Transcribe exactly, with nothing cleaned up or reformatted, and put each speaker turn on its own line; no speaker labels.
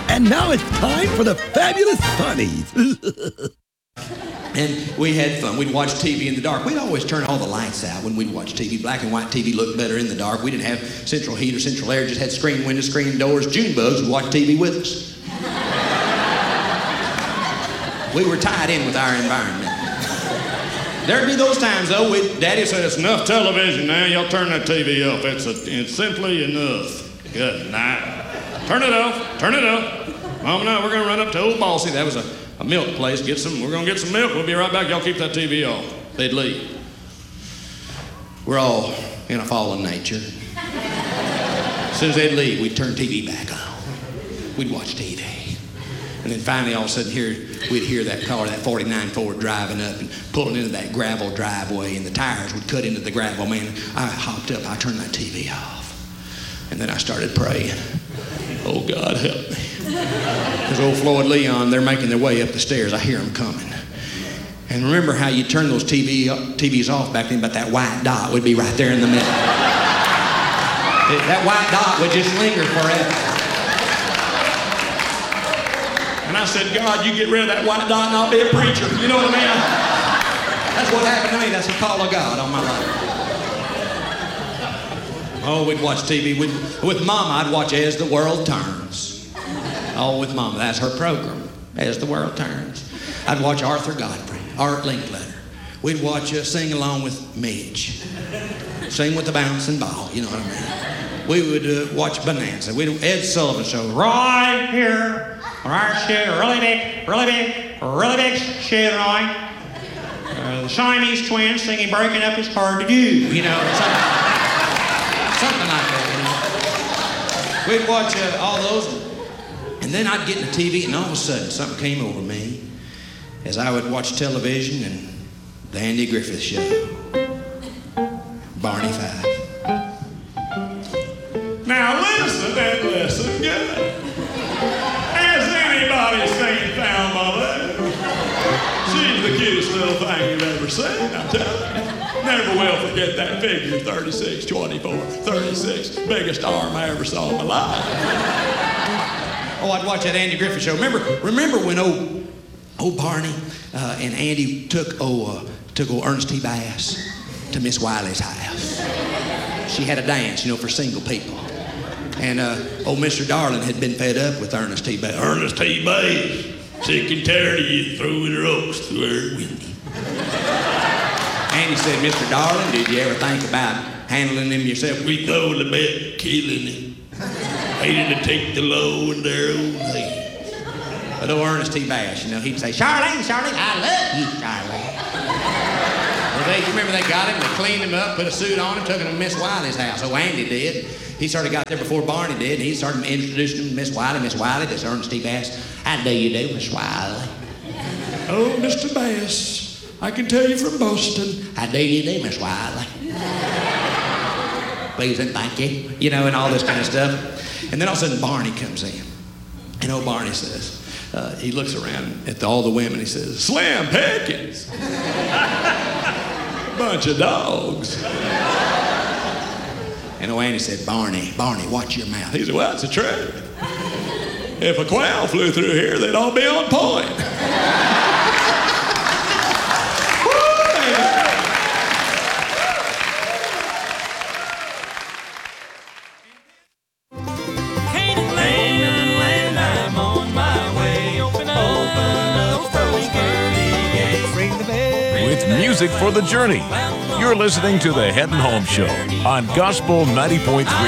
And now it's time for the Fabulous Funnies.
And we had fun. We'd watch T V in the dark. We'd always turn all the lights out when we'd watch T V. Black and white T V looked better in the dark. We didn't have central heat or central air. Just had screen windows, screen doors. June bugs would watch T V with us. We were tied in with our environment. There'd be those times, though, we'd, Daddy said, it's enough television now. Y'all turn that T V off. It's, a, it's simply enough. Good night. Turn it off. Turn it off. Mom and I, we're going to run up to Old Bossy. That was a, a milk place. Get some. We're going to get some milk. We'll be right back. Y'all keep that T V off. They'd leave. We're all in a fallen nature. As soon as they'd leave, we'd turn T V back on. We'd watch T V. And then finally, all of a sudden, here we'd hear that car, that forty-nine Ford driving up and pulling into that gravel driveway, and the tires would cut into the gravel. Man, I hopped up. I turned that T V off. And then I started praying. Oh, God, help me. Because old Floyd Leon, they're making their way up the stairs. I hear them coming. And remember how you turn those T V, T Vs off back then, but that white dot would be right there in the middle. It, that white dot would just linger forever. And I said, God, you get rid of that white dot and I'll be a preacher. You know what I mean? That's what happened to me. That's the call of God on my life. Oh, we'd watch T V. We'd, with Mama, I'd watch As the World Turns. Oh, with Mama. That's her program, As the World Turns. I'd watch Arthur Godfrey, Art Linkletter. We'd watch uh, Sing Along with Midge. Sing with the Bouncing Ball, you know what I mean? We would uh, watch Bonanza. We'd Ed Sullivan Show. Right here. Right here. Really big, really big, really big shit, right? Uh, the Siamese twins singing Breaking Up Is Hard to Do, you know. Something, something like that, you know. We'd watch uh, all those. And then I'd get in the T V and all of a sudden something came over me as I would watch television and the Andy Griffith Show. Barney Fife. Now listen and listen good. Has anybody seen Thelma Lou? She's the cutest little thing you've ever seen, I'm telling you. Never will forget that figure, thirty-six, twenty-four, thirty-six. Biggest arm I ever saw in my life. Oh, I'd watch that Andy Griffith Show. Remember, remember when old, old Barney uh, and Andy took old, uh, took old Ernest T. Bass to Miss Wiley's house. She had a dance, you know, for single people. And uh, old Mister Darling had been fed up with Ernest T. Bass. Ernest T. Bass, sick and tired of you throwing rocks through her window. Andy said, Mister Darling, did you ever think about handling him yourself? We thought about killing him. Hated to take the law in their own hands. But old Ernest T. Bass, you know, he'd say, Charlene, Charlene, I love you, Charlene. Well, they, you remember they got him, they cleaned him up, put a suit on him, took him to Miss Wiley's house. Oh, Andy did. He sort of got there before Barney did, and he started introducing him to Miss Wiley. Miss Wiley, this Ernest T. Bass. How do you do, Miss Wiley? Oh, Mister Bass, I can tell you from Boston. How do you do, Miss Wiley? Please and thank you. You know, and all this kind of stuff. And then all of a sudden Barney comes in. And old Barney says, uh, he looks around at the, all the women, he says, Slim Pickens. Bunch of dogs. And old Andy said, Barney, Barney, watch your mouth. He said, well, that's the truth. If a quail flew through here, they'd all be on point.
Music for the journey. You're listening to the Headin' Home Show on Gospel ninety point three.